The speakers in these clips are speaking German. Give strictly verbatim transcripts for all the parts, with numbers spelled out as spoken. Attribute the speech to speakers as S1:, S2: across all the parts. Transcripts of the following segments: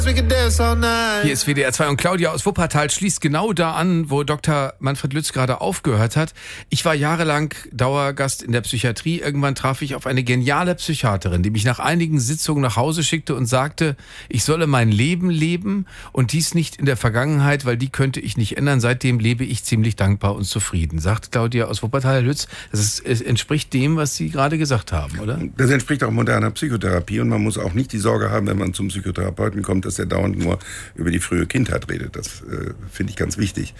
S1: Hier ist W D R zwei und Claudia aus Wuppertal schließt genau da an, wo Doktor Manfred Lütz gerade aufgehört hat. Ich war jahrelang Dauergast in der Psychiatrie. Irgendwann traf ich auf eine geniale Psychiaterin, die mich nach einigen Sitzungen nach Hause schickte und sagte, ich solle mein Leben leben und dies nicht in der Vergangenheit, weil die könnte ich nicht ändern. Seitdem lebe ich ziemlich dankbar und zufrieden, sagt Claudia aus Wuppertal. Herr Lütz, das ist, es entspricht dem, was Sie gerade gesagt haben, oder?
S2: Das entspricht auch moderner Psychotherapie und man muss auch nicht die Sorge haben, wenn man zum Psychotherapeuten kommt, dass er dauernd nur über die frühe Kindheit redet. Das äh, finde ich ganz wichtig.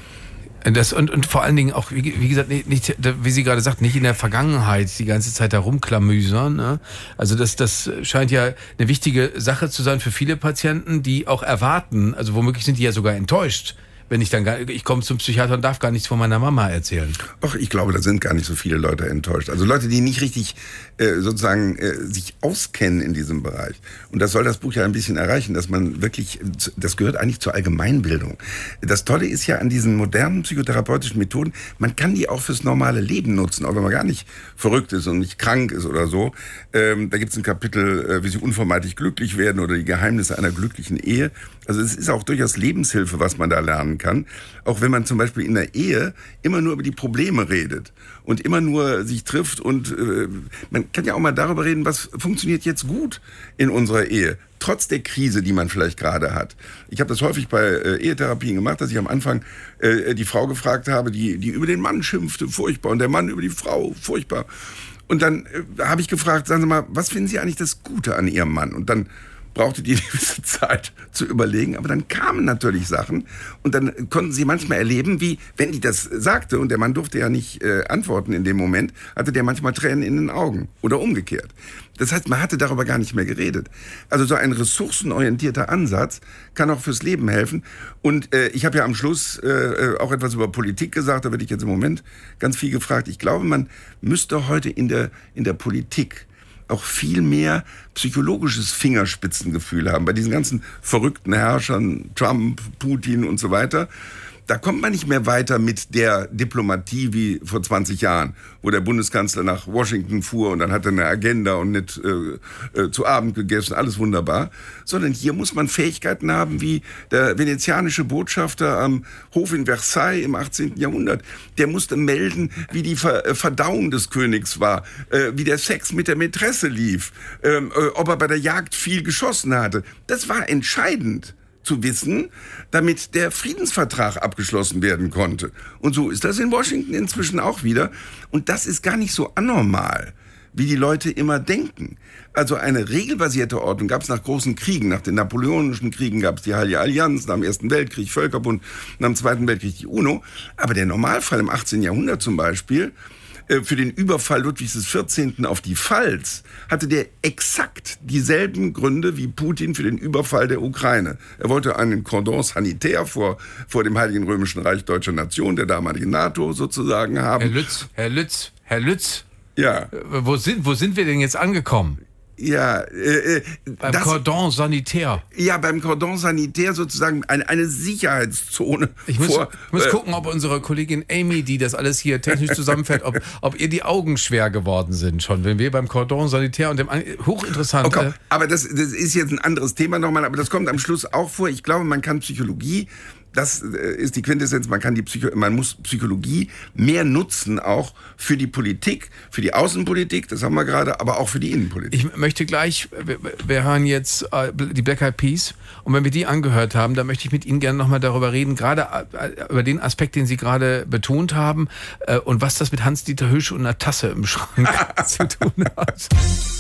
S1: Das, und, und vor allen Dingen auch, wie, wie gesagt, nicht, nicht, wie Sie gerade sagt, nicht in der Vergangenheit die ganze Zeit herumklamüsern. Ne? Also das, das scheint ja eine wichtige Sache zu sein für viele Patienten, die auch erwarten, also womöglich sind die ja sogar enttäuscht, wenn ich dann gar, ich komme zum Psychiater und darf gar nichts von meiner Mama erzählen.
S2: Ach, ich glaube, da sind gar nicht so viele Leute enttäuscht. Also Leute, die nicht richtig äh, sozusagen äh, sich auskennen in diesem Bereich. Und das soll das Buch ja ein bisschen erreichen, dass man wirklich, das gehört eigentlich zur Allgemeinbildung. Das Tolle ist ja an diesen modernen psychotherapeutischen Methoden, man kann die auch fürs normale Leben nutzen, auch wenn man gar nicht verrückt ist und nicht krank ist oder so. Ähm, da gibt es ein Kapitel, äh, wie sie unvermeidlich glücklich werden oder die Geheimnisse einer glücklichen Ehe. Also es ist auch durchaus Lebenshilfe, was man da lernen kann. Auch wenn man zum Beispiel in der Ehe immer nur über die Probleme redet und immer nur sich trifft und äh, man kann ja auch mal darüber reden, was funktioniert jetzt gut in unserer Ehe, trotz der Krise, die man vielleicht gerade hat. Ich habe das häufig bei äh, Ehetherapien gemacht, dass ich am Anfang äh, die Frau gefragt habe, die, die über den Mann schimpfte, furchtbar, und der Mann über die Frau, furchtbar. Und dann äh, habe ich gefragt, sagen Sie mal, was finden Sie eigentlich das Gute an Ihrem Mann? Und dann brauchte die eine gewisse Zeit zu überlegen, aber dann kamen natürlich Sachen und dann konnten sie manchmal erleben, wie, wenn die das sagte und der Mann durfte ja nicht äh, antworten in dem Moment, hatte der manchmal Tränen in den Augen oder umgekehrt. Das heißt, man hatte darüber gar nicht mehr geredet. Also so ein ressourcenorientierter Ansatz kann auch fürs Leben helfen. Und äh, ich habe ja am Schluss äh, auch etwas über Politik gesagt, da werde ich jetzt im Moment ganz viel gefragt. Ich glaube, man müsste heute in der, in der Politik auch viel mehr psychologisches Fingerspitzengefühl haben. Bei diesen ganzen verrückten Herrschern, Trump, Putin und so weiter, da kommt man nicht mehr weiter mit der Diplomatie wie vor zwanzig Jahren, wo der Bundeskanzler nach Washington fuhr und dann hat er eine Agenda und nicht äh, äh, zu Abend gegessen, alles wunderbar. Sondern hier muss man Fähigkeiten haben wie der venezianische Botschafter am Hof in Versailles im achtzehnten Jahrhundert. Der musste melden, wie die Ver- Verdauung des Königs war, äh, wie der Sex mit der Mätresse lief, äh, äh, ob er bei der Jagd viel geschossen hatte. Das war entscheidend zu wissen, damit der Friedensvertrag abgeschlossen werden konnte. Und so ist das in Washington inzwischen auch wieder. Und das ist gar nicht so anormal, wie die Leute immer denken. Also eine regelbasierte Ordnung gab es nach großen Kriegen. Nach den napoleonischen Kriegen gab es die Heilige Allianz, nach dem Ersten Weltkrieg Völkerbund, nach dem Zweiten Weltkrieg die UNO. Aber der Normalfall im achtzehnten Jahrhundert zum Beispiel, für den Überfall Ludwigs des vierzehnten auf die Pfalz, hatte der exakt dieselben Gründe wie Putin für den Überfall der Ukraine. Er wollte einen Cordon sanitaire vor, vor dem Heiligen Römischen Reich Deutscher Nation, der damaligen NATO sozusagen, haben.
S1: Herr Lütz, Herr Lütz, Herr Lütz.
S2: Ja.
S1: Wo sind, wo sind wir denn jetzt angekommen?
S2: Ja, äh,
S1: beim
S2: das,
S1: Cordon sanitaire.
S2: Ja, beim Cordon sanitaire sozusagen eine, eine Sicherheitszone.
S1: Ich muss,
S2: vor,
S1: ich muss
S2: äh,
S1: gucken, ob unsere Kollegin Amy, die das alles hier technisch zusammenfällt, ob, ob ihr die Augen schwer geworden sind schon, wenn wir beim Cordon sanitaire und dem hochinteressant.
S2: Okay,
S1: äh,
S2: aber das, das ist jetzt ein anderes Thema nochmal, aber das kommt am Schluss auch vor. Ich glaube, man kann Psychologie, das ist die Quintessenz, man kann die Psycho, man muss Psychologie mehr nutzen, auch für die Politik, für die Außenpolitik, das haben wir gerade, aber auch für die Innenpolitik.
S1: Ich möchte gleich, wir, wir hören jetzt äh, die Black Eyed Peas, und wenn wir die angehört haben, dann möchte ich mit Ihnen gerne nochmal darüber reden, gerade äh, über den Aspekt, den Sie gerade betont haben, äh, und was das mit Hans-Dieter Hüsch und einer Tasse im Schrank zu tun hat.